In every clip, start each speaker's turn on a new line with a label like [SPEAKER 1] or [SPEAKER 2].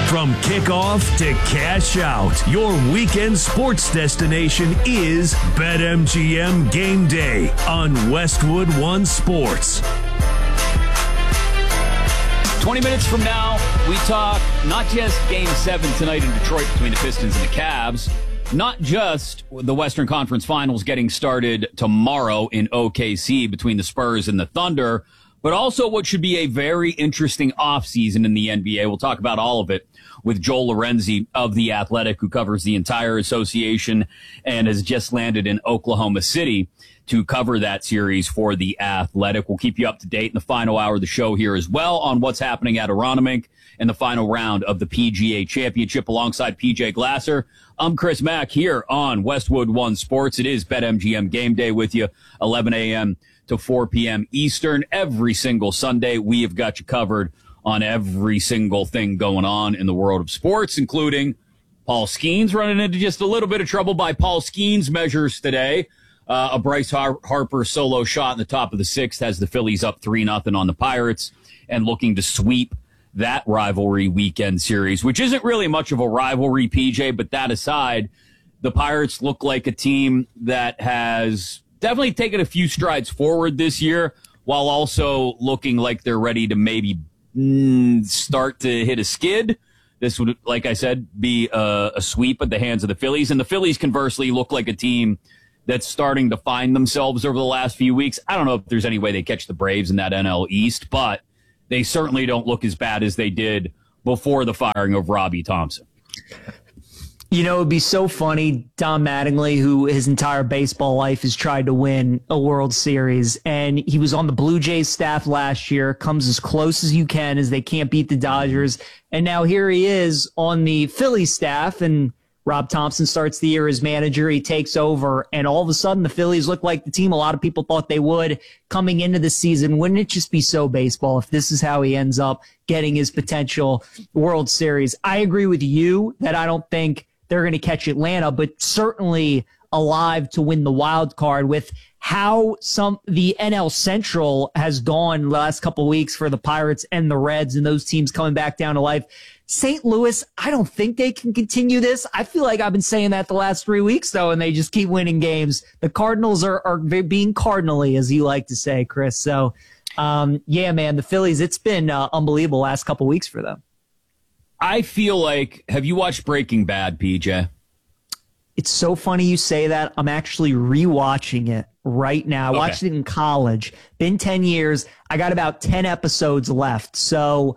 [SPEAKER 1] From kickoff to cash out, your weekend sports destination is BetMGM Game Day on Westwood One Sports.
[SPEAKER 2] 20 minutes from now, we talk not just Game 7 tonight in Detroit between the Pistons and the Cavs, not just the Western Conference Finals getting started tomorrow in OKC between the Spurs and the Thunder, but also what should be a very interesting offseason in the NBA. We'll talk about all of it with Joel Lorenzi of The Athletic, who covers the entire association and has just landed in Oklahoma City to cover that series for The Athletic. We'll keep you up to date in the final hour of the show here as well on what's happening at Aronimink in the final round of the PGA Championship alongside PJ Glasser. I'm Chris Mack here on Westwood One Sports. It is BetMGM Game Day with you, 11 a.m. to 4 p.m. Eastern. Every single Sunday, we have got you covered on every single thing going on in the world of sports, including Paul Skeens running into just a little bit of trouble by Paul Skeens measures today. A Bryce Harper solo shot in the top of the sixth has the Phillies up 3-0 on the Pirates and looking to sweep that rivalry weekend series, which isn't really much of a rivalry, PJ, but that aside, the Pirates look like a team that has definitely taken a few strides forward this year while also looking like they're ready to maybe start to hit a skid. This would, like I said, be a sweep at the hands of the Phillies. And the Phillies, conversely, look like a team that's starting to find themselves over the last few weeks. I don't know if there's any way they catch the Braves in that NL East, but they certainly don't look as bad as they did before the firing of Robbie Thompson.
[SPEAKER 3] You know, it'd be so funny, Don Mattingly, who his entire baseball life has tried to win a World Series, and he was on the Blue Jays staff last year, comes as close as you can as they can't beat the Dodgers, and now here he is on the Phillies staff, and Rob Thompson starts the year as manager. He takes over, and all of a sudden the Phillies look like the team a lot of people thought they would coming into the season. Wouldn't it just be so baseball if this is how he ends up getting his potential World Series? I agree with you that I don't think they're going to catch Atlanta, but certainly alive to win the wild card with how the NL Central has gone the last couple of weeks for the Pirates and the Reds and those teams coming back down to life. St. Louis, I don't think they can continue this. I feel like I've been saying that the last 3 weeks, though, and they just keep winning games. The Cardinals are being cardinally, as you like to say, Chris. So, yeah, man, the Phillies, it's been unbelievable last couple of weeks for them.
[SPEAKER 2] I feel like, have you watched Breaking Bad, PJ?
[SPEAKER 3] It's so funny you say that. I'm actually rewatching it right now. I watched it in college. Been 10 years. I got about 10 episodes left. So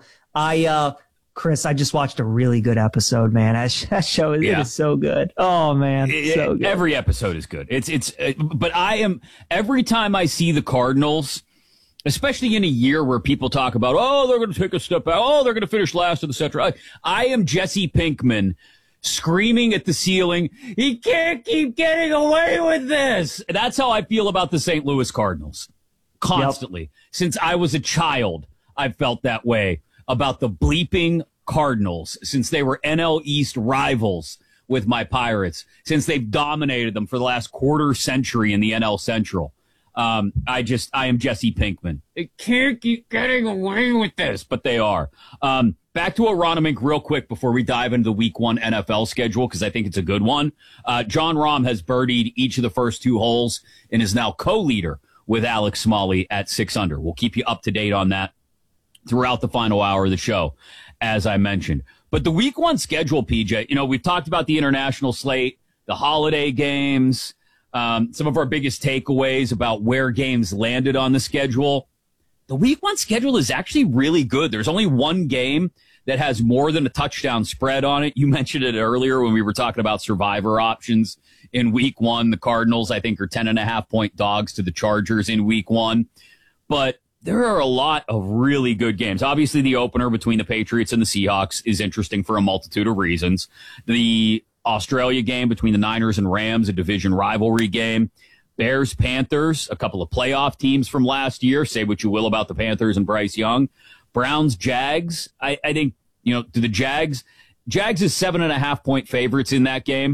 [SPEAKER 3] Chris, I just watched a really good episode, man. That show it is so good. Oh man, so good.
[SPEAKER 2] Every episode is good. But every time I see the Cardinals, especially in a year where people talk about, oh, they're going to take a step out, oh, they're going to finish last, etc. I am Jesse Pinkman screaming at the ceiling, he can't keep getting away with this. That's how I feel about the St. Louis Cardinals. Constantly. Yep. Since I was a child, I've felt that way about the bleeping Cardinals, since they were NL East rivals with my Pirates, since they've dominated them for the last quarter century in the NL Central. I am Jesse Pinkman. They can't keep getting away with this, but they are. Back to Aronimink real quick before we dive into the Week 1 NFL schedule, because I think it's a good one. John Rahm has birdied each of the first two holes and is now co-leader with Alex Smalley at 6 under. We'll keep you up to date on that throughout the final hour of the show, as I mentioned. But the Week 1 schedule, PJ, we've talked about the international slate, the holiday games, some of our biggest takeaways about where games landed on the schedule. The Week 1 schedule is actually really good. There's only one game that has more than a touchdown spread on it. You mentioned it earlier when we were talking about survivor options in Week 1. The Cardinals, I think, are 10.5-point dogs to the Chargers in Week 1. But there are a lot of really good games. Obviously, the opener between the Patriots and the Seahawks is interesting for a multitude of reasons. The Australia game between the Niners and Rams, a division rivalry game. Bears, Panthers, a couple of playoff teams from last year. Say what you will about the Panthers and Bryce Young. Browns, Jags. I think, do the Jags is 7.5-point favorites in that game.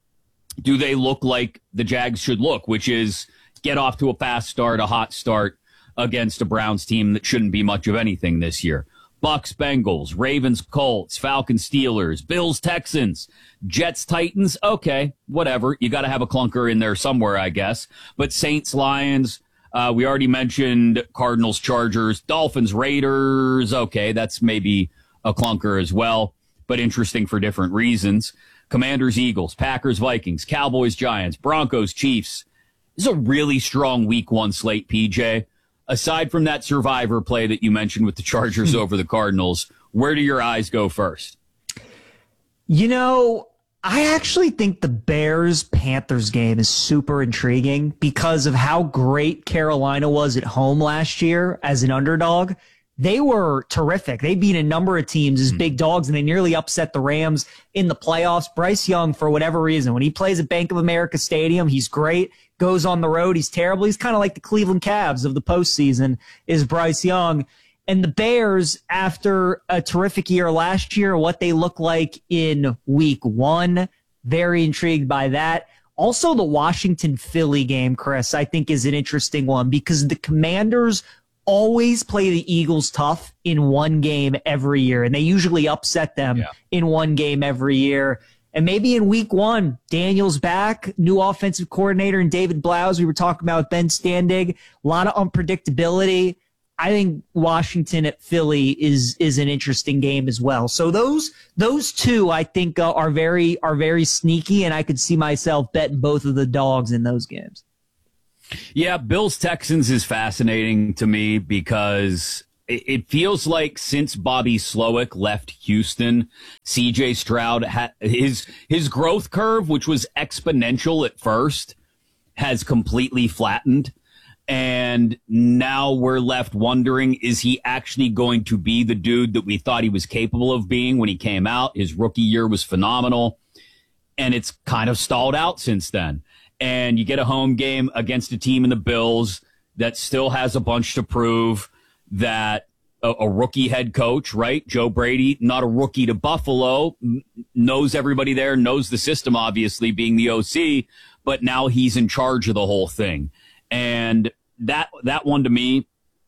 [SPEAKER 2] Do they look like the Jags should look, which is get off to a fast start, a hot start against a Browns team that shouldn't be much of anything this year? Bucks, Bengals, Ravens, Colts, Falcons, Steelers, Bills, Texans, Jets, Titans. Okay, whatever. You got to have a clunker in there somewhere, I guess. But Saints, Lions, we already mentioned Cardinals, Chargers, Dolphins, Raiders. Okay, that's maybe a clunker as well, but interesting for different reasons. Commanders, Eagles, Packers, Vikings, Cowboys, Giants, Broncos, Chiefs. This is a really strong week 1 slate, PJ. Aside from that survivor play that you mentioned with the Chargers over the Cardinals, where do your eyes go first?
[SPEAKER 3] You know, I actually think the Bears-Panthers game is super intriguing because of how great Carolina was at home last year as an underdog. They were terrific. They beat a number of teams as big dogs, and they nearly upset the Rams in the playoffs. Bryce Young, for whatever reason, when he plays at Bank of America Stadium, he's great. Goes on the road, he's terrible. He's kind of like the Cleveland Cavs of the postseason, is Bryce Young. And the Bears, after a terrific year last year, what they look like in week 1, very intrigued by that. Also, the Washington-Philly game, Chris, I think is an interesting one because the Commanders always play the Eagles tough in one game every year, and they usually upset them in one game every year. And maybe in week 1, Daniel's back, new offensive coordinator, and David Blau, we were talking about with Ben Standig, a lot of unpredictability. I think Washington at Philly is an interesting game as well. So those two, I think, are very sneaky, and I could see myself betting both of the dogs in those games.
[SPEAKER 2] Yeah, Bills Texans is fascinating to me because it feels like since Bobby Slowick left Houston, CJ Stroud his growth curve, which was exponential at first, has completely flattened. And now we're left wondering, is he actually going to be the dude that we thought he was capable of being when he came out? His rookie year was phenomenal, and it's kind of stalled out since then. And you get a home game against a team in the Bills that still has a bunch to prove, that a rookie head coach, right? Joe Brady, not a rookie to Buffalo, knows everybody there, knows the system, obviously, being the OC, but now he's in charge of the whole thing. And that one to me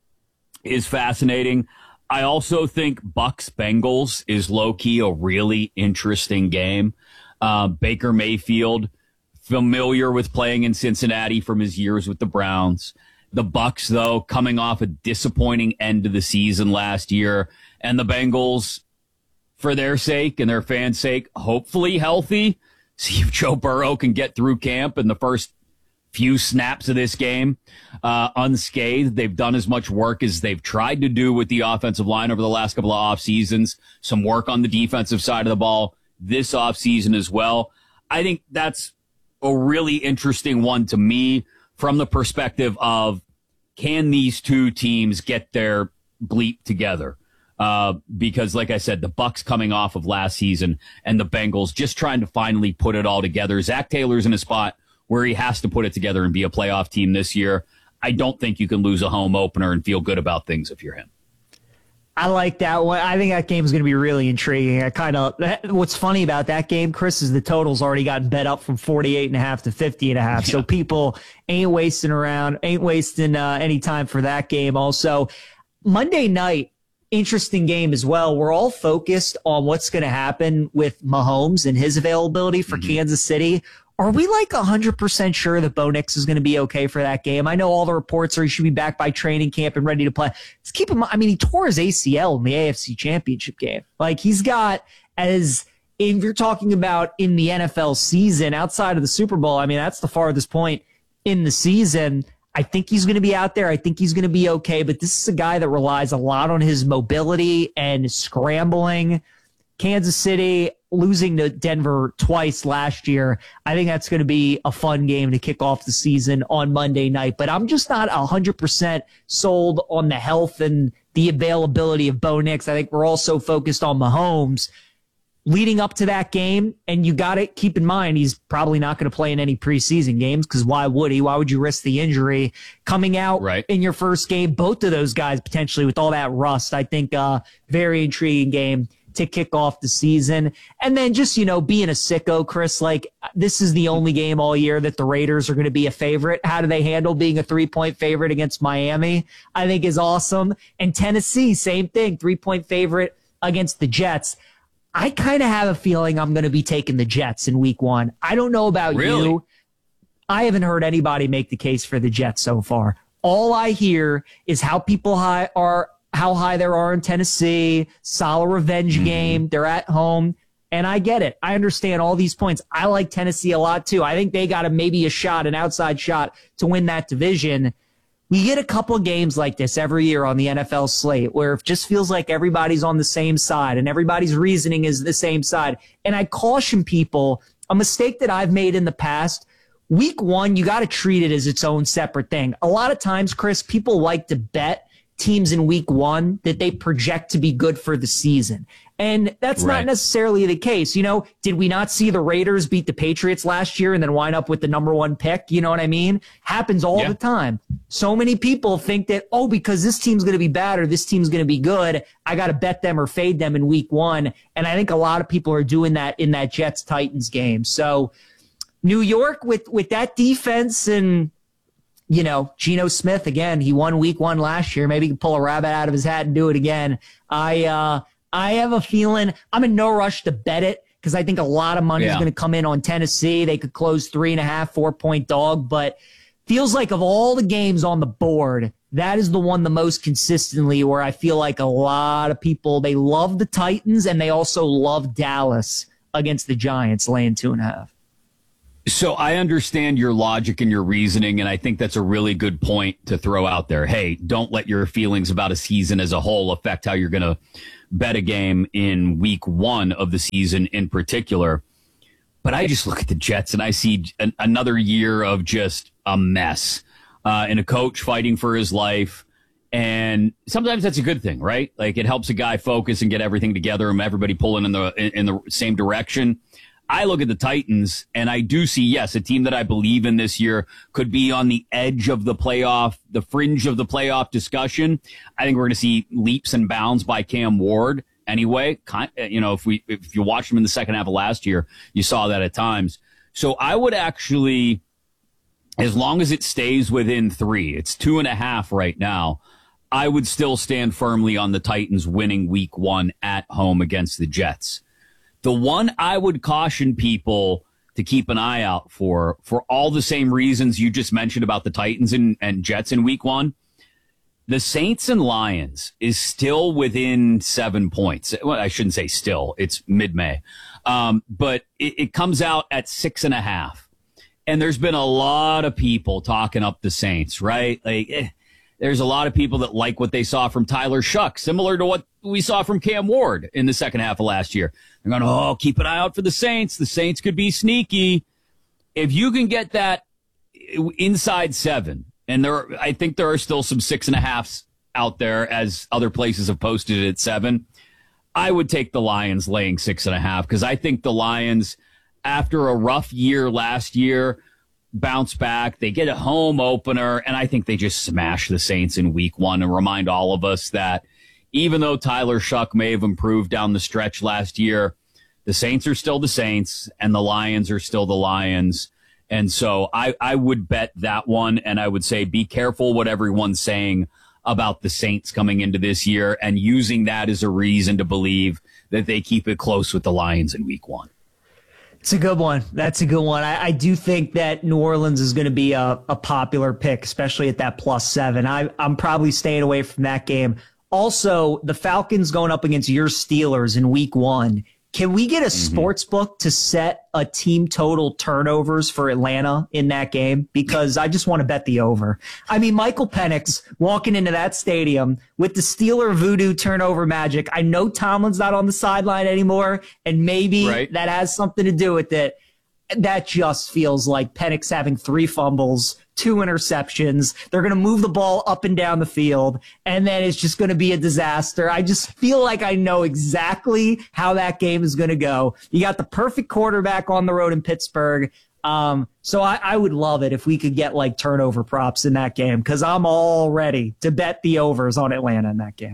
[SPEAKER 2] is fascinating. I also think Bucks Bengals is low key a really interesting game. Baker Mayfield, familiar with playing in Cincinnati from his years with the Browns. The Bucks, though, coming off a disappointing end to the season last year, and the Bengals, for their sake and their fans' sake, hopefully healthy. See if Joe Burrow can get through camp in the first few snaps of this game unscathed. They've done as much work as they've tried to do with the offensive line over the last couple of off seasons. Some work on the defensive side of the ball this off season as well. I think that's a really interesting one to me from the perspective of, can these two teams get their bleep together? Because like I said, the Bucks coming off of last season and the Bengals just trying to finally put it all together. Zach Taylor's in a spot where he has to put it together and be a playoff team this year. I don't think you can lose a home opener and feel good about things if you're him.
[SPEAKER 3] I like that one. I think that game is going to be really intriguing. What's funny about that game, Chris, is the total's already gotten bet up from 48.5 to 50.5. Yeah. So people ain't wasting any time for that game. Also, Monday night, interesting game as well. We're all focused on what's going to happen with Mahomes and his availability for Kansas City. Are we like 100% sure that Bo Nix is going to be okay for that game? I know all the reports are he should be back by training camp and ready to play. Let's keep him. I mean, he tore his ACL in the AFC Championship game. Like, he's got, if you're talking about in the NFL season outside of the Super Bowl, I mean, that's the farthest point in the season. I think he's going to be out there. I think he's going to be okay. But this is a guy that relies a lot on his mobility and scrambling. Kansas City losing to Denver twice last year. I think that's going to be a fun game to kick off the season on Monday night. But I'm just not 100% sold on the health and the availability of Bo Nix. I think we're also focused on Mahomes leading up to that game. And you got to keep in mind, he's probably not going to play in any preseason games because why would he? Why would you risk the injury coming out in your first game? Both of those guys potentially with all that rust. I think very intriguing game to kick off the season. And then just, being a sicko, Chris, like this is the only game all year that the Raiders are going to be a favorite. How do they handle being a 3-point favorite against Miami? I think is awesome. And Tennessee, same thing, 3-point favorite against the Jets. I kind of have a feeling I'm going to be taking the Jets in week 1. I don't know about you. I haven't heard anybody make the case for the Jets so far. All I hear is how high there are in Tennessee, solid revenge game. They're at home. And I get it. I understand all these points. I like Tennessee a lot too. I think they got maybe an outside shot to win that division. We get a couple games like this every year on the NFL slate where it just feels like everybody's on the same side and everybody's reasoning is the same side. And I caution people, a mistake that I've made in the past, week 1, you got to treat it as its own separate thing. A lot of times, Chris, people like to bet teams in week 1 that they project to be good for the season. And that's not necessarily the case. Did we not see the Raiders beat the Patriots last year and then wind up with the number 1 pick? You know what I mean? Happens all the time. So many people think that, because this team's going to be bad or this team's going to be good, I got to bet them or fade them in week 1. And I think a lot of people are doing that in that Jets-Titans game. So New York with that defense and, Geno Smith, again, he won week 1 last year. Maybe he can pull a rabbit out of his hat and do it again. I have a feeling I'm in no rush to bet it because I think a lot of money is going to come in on Tennessee. They could close 3.5, 4-point dog, but feels like of all the games on the board, that is the one the most consistently where I feel like a lot of people, they love the Titans and they also love Dallas against the Giants laying 2.5.
[SPEAKER 2] So I understand your logic and your reasoning, and I think that's a really good point to throw out there. Hey, don't let your feelings about a season as a whole affect how you're going to bet a game in week 1 of the season in particular. But I just look at the Jets and I see another year of just a mess and a coach fighting for his life. And sometimes that's a good thing, right? Like it helps a guy focus and get everything together and everybody pulling in the same direction. I look at the Titans and I do see, yes, a team that I believe in this year could be on the edge of the playoff, the fringe of the playoff discussion. I think we're going to see leaps and bounds by Cam Ward anyway. If you watched him in the second half of last year, you saw that at times. So I would actually, as long as it stays within 3, it's 2.5 right now, I would still stand firmly on the Titans winning week 1 at home against the Jets. The one I would caution people to keep an eye out for all the same reasons you just mentioned about the Titans and Jets in week 1, the Saints and Lions is still within 7 points. Well, I shouldn't say still. It's mid-May. But it comes out at 6.5. And there's been a lot of people talking up the Saints, right? There's a lot of people that like what they saw from Tyler Shuck, similar to what we saw from Cam Ward in the second half of last year. They're going, keep an eye out for the Saints. The Saints could be sneaky. If you can get that inside 7, and I think there are still some 6.5s out there as other places have posted it at 7, I would take the Lions laying 6.5 because I think the Lions, after a rough year last year, bounce back. They get a home opener, and I think they just smash the Saints in week 1 and remind all of us that even though Tyler Shuck may have improved down the stretch last year, the Saints are still the Saints, and the Lions are still the Lions. And so I would bet that one, and I would say be careful what everyone's saying about the Saints coming into this year and using that as a reason to believe that they keep it close with the Lions in week 1.
[SPEAKER 3] It's a good one. That's a good one. I do think that New Orleans is going to be a popular pick, especially at that +7. I'm probably staying away from that game. Also, the Falcons going up against your Steelers in week 1. Can we get a sports book to set a team total turnovers for Atlanta in that game? Because I just want to bet the over. I mean, Michael Penix walking into that stadium with the Steeler voodoo turnover magic. I know Tomlin's not on the sideline anymore, and maybe that has something to do with it. That just feels like Penix having 3 fumbles, 2 interceptions. They're going to move the ball up and down the field, and then it's just going to be a disaster. I just feel like I know exactly how that game is going to go. You got the perfect quarterback on the road in Pittsburgh. So I would love it if we could get like turnover props in that game because I'm all ready to bet the overs on Atlanta in that game.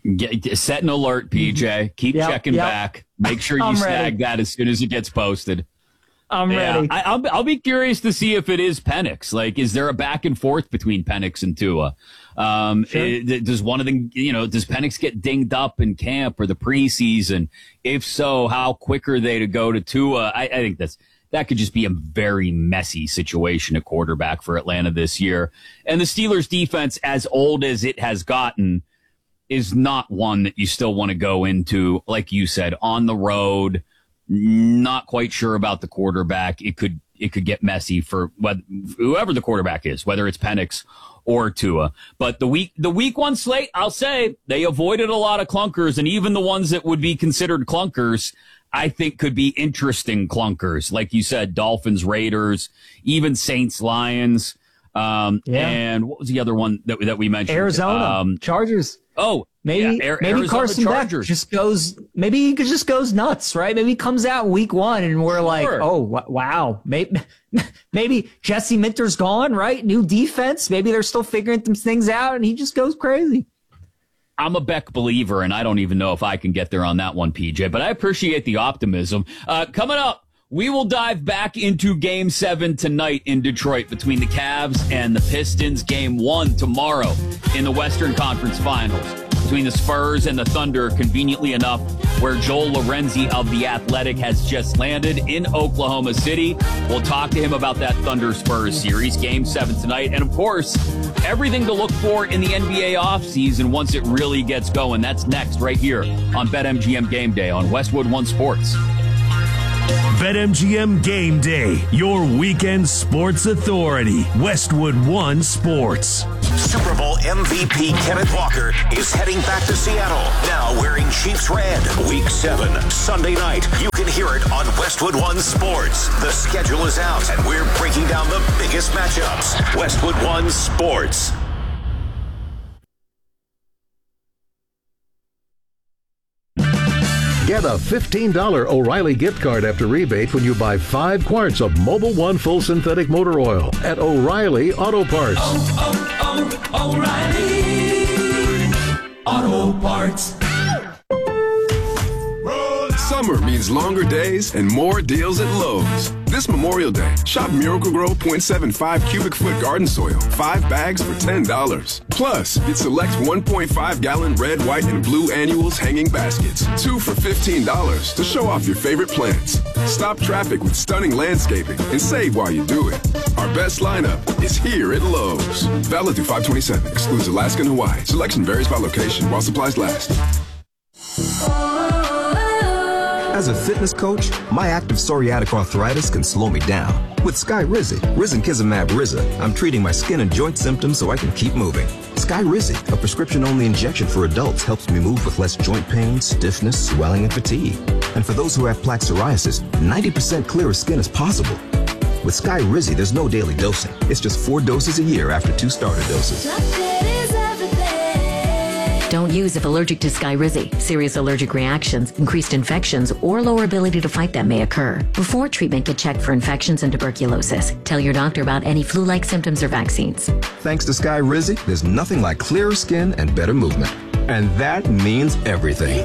[SPEAKER 2] Set an alert, PJ. Keep checking back. Make sure you snag that as soon as it gets posted.
[SPEAKER 3] I'm ready.
[SPEAKER 2] I'll be curious to see if it is Penix. Like, is there a back and forth between Penix and Tua? Does one of them, does Penix get dinged up in camp or the preseason? If so, how quick are they to go to Tua? I think that could just be a very messy situation at quarterback for Atlanta this year. And the Steelers defense, as old as it has gotten, is not one that you still want to go into, like you said, on the road. Not quite sure about the quarterback. It could get messy for whoever the quarterback is, whether it's Penix or Tua. But the week one slate, I'll say they avoided a lot of clunkers, and even the ones that would be considered clunkers, I think could be interesting clunkers. Like you said, Dolphins, Raiders, even Saints, Lions. And what was the other one that we mentioned?
[SPEAKER 3] Arizona, Chargers.
[SPEAKER 2] Oh,
[SPEAKER 3] maybe Carson Beck just goes. Maybe he just goes nuts, right? Maybe he comes out week one and we're like, oh wow, maybe Jesse Minter's gone, right? New defense. Maybe they're still figuring some things out, and he just goes crazy.
[SPEAKER 2] I'm a Beck believer, and I don't even know if I can get there on that one, PJ. But I appreciate the optimism. Coming up, we will dive back into Game 7 tonight in Detroit between the Cavs and the Pistons. Game 1 tomorrow in the Western Conference Finals between the Spurs and the Thunder, conveniently enough, where Joel Lorenzi of The Athletic has just landed in Oklahoma City. We'll talk to him about that Thunder-Spurs series, Game 7 tonight. And, of course, everything to look for in the NBA offseason once it really gets going. That's next right here on BetMGM Game Day on Westwood One Sports.
[SPEAKER 1] BetMGM Game Day, your weekend sports authority. Westwood One Sports.
[SPEAKER 4] Super Bowl MVP Kenneth Walker is heading back to Seattle, now wearing Chiefs red. Week 7, Sunday night. You can hear it on Westwood One Sports. The schedule is out, and we're breaking down the biggest matchups. Westwood One Sports.
[SPEAKER 5] Get a $15 O'Reilly gift card after rebate when you buy 5 quarts of Mobil 1 Full Synthetic Motor Oil at O'Reilly Auto Parts.
[SPEAKER 6] O'Reilly Auto Parts.
[SPEAKER 7] Summer means longer days and more deals at Lowe's. This Memorial Day, shop Miracle-Gro 0.75 cubic foot garden soil, 5 bags for $10. Plus, get select 1.5-gallon red, white, and blue annuals hanging baskets, 2 for $15 to show off your favorite plants. Stop traffic with stunning landscaping and save while you do it. Our best lineup is here at Lowe's. Valid through 5/27, excludes Alaska and Hawaii. Selection varies by location while supplies last.
[SPEAKER 8] As a fitness coach, my active psoriatic arthritis can slow me down. With Skyrizi, Risankizumab Riza, I'm treating my skin and joint symptoms so I can keep moving. Skyrizi, a prescription-only injection for adults, helps me move with less joint pain, stiffness, swelling, and fatigue. And for those who have plaque psoriasis, 90% clearer skin is possible. With Skyrizi, there's no daily dosing. It's just 4 doses a year after 2 starter doses.
[SPEAKER 9] Don't use if allergic to Skyrizi. Serious allergic reactions, increased infections, or lower ability to fight them may occur. Before treatment, get checked for infections and tuberculosis. Tell your doctor about any flu-like symptoms or vaccines.
[SPEAKER 8] Thanks to Skyrizi, there's nothing like clearer skin and better movement. And that means everything.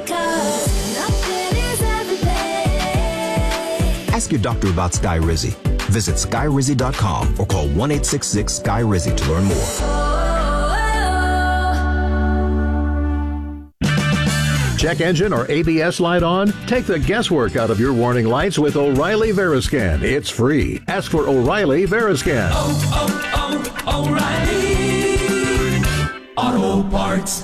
[SPEAKER 8] Ask your doctor about Skyrizi. Visit Skyrizi.com or call 1-866-SKY-RIZI to learn more.
[SPEAKER 5] Check engine or ABS light on? Take the guesswork out of your warning lights with O'Reilly Veriscan. It's free. Ask for O'Reilly Veriscan.
[SPEAKER 6] O'Reilly Auto Parts.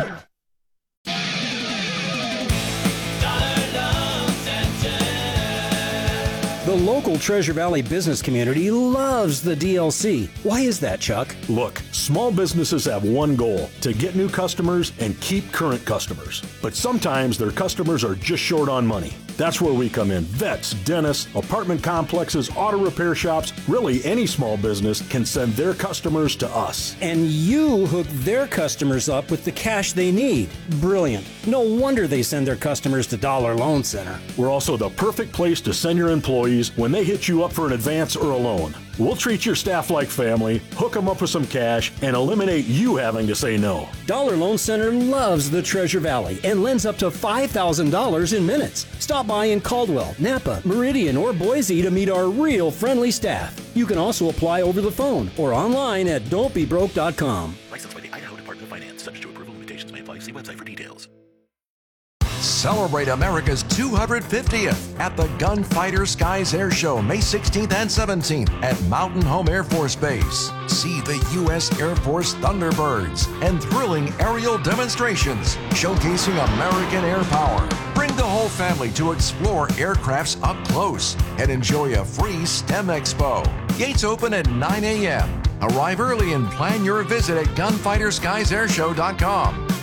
[SPEAKER 10] The local Treasure Valley business community loves the DLC. Why is that, Chuck?
[SPEAKER 11] Look, small businesses have one goal: to get new customers and keep current customers. But sometimes their customers are just short on money. That's where we come in. Vets, dentists, apartment complexes, auto repair shops, really any small business can send their customers to us.
[SPEAKER 10] And you hook their customers up with the cash they need. Brilliant. No wonder they send their customers to Dollar Loan Center.
[SPEAKER 11] We're also the perfect place to send your employees when they hit you up for an advance or a loan. We'll treat your staff like family, hook them up with some cash, and eliminate you having to say no.
[SPEAKER 10] Dollar Loan Center loves the Treasure Valley and lends up to $5,000 in minutes. Stop by in Caldwell, Napa, Meridian, or Boise to meet our real friendly staff. You can also apply over the phone or online at don'tbebroke.com.
[SPEAKER 12] Licensed by the Idaho Department of Finance. Subject to approval. Limitations may apply. See website for details.
[SPEAKER 13] Celebrate America's 250th at the Gunfighter Skies Air Show, May 16th and 17th at Mountain Home Air Force Base. See the U.S. Air Force Thunderbirds and thrilling aerial demonstrations showcasing American air power. Bring the whole family to explore aircrafts up close and enjoy a free STEM Expo. Gates open at 9 a.m. Arrive early and plan your visit at gunfighterskiesairshow.com.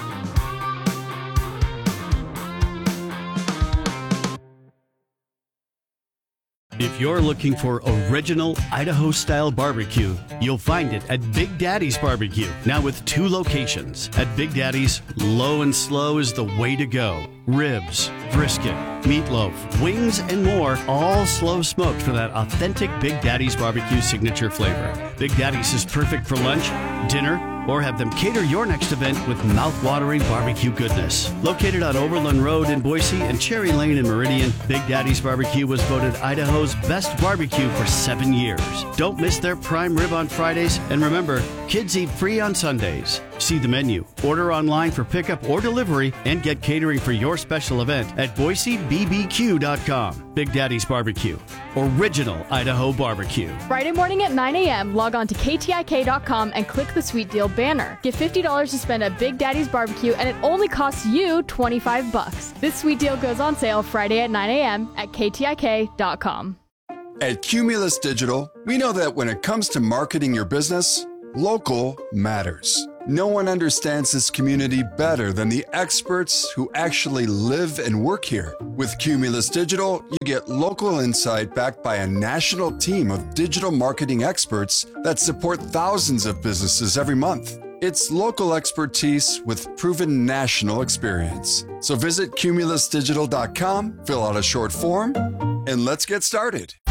[SPEAKER 14] If you're looking for original Idaho-style barbecue, you'll find it at Big Daddy's Barbecue, now with 2 locations. At Big Daddy's, low and slow is the way to go. Ribs, brisket, meatloaf, wings, and more, all slow smoked for that authentic Big Daddy's Barbecue signature flavor. Big Daddy's is perfect for lunch, dinner, or have them cater your next event with mouth-watering barbecue goodness. Located on Overland Road in Boise and Cherry Lane in Meridian, Big Daddy's Barbecue was voted Idaho's best barbecue for 7 years. Don't miss their prime rib on Fridays, and remember, kids eat free on Sundays. See the menu, order online for pickup or delivery, and get catering for your special event at BoiseBBQ.com. Big Daddy's Barbecue, original Idaho barbecue.
[SPEAKER 15] Friday morning at 9 a.m., log on to KTIK.com and click the Sweet Deal banner. Get $50 to spend at Big Daddy's Barbecue, and it only costs you $25. This sweet deal goes on sale Friday at 9 a.m. at KTIK.com.
[SPEAKER 16] At Cumulus Digital, we know that when it comes to marketing your business, local matters. No one understands this community better than the experts who actually live and work here. With Cumulus Digital, you get local insight backed by a national team of digital marketing experts that support thousands of businesses every month. It's local expertise with proven national experience. So visit cumulusdigital.com, fill out a short form, and let's get started.